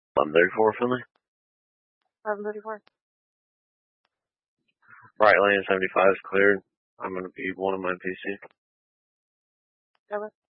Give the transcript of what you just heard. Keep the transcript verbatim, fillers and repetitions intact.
eleven thirty-four, Finley. eleven thirty-four. Right lane seventy-five is cleared. I'm going to be one of my P C. Okay.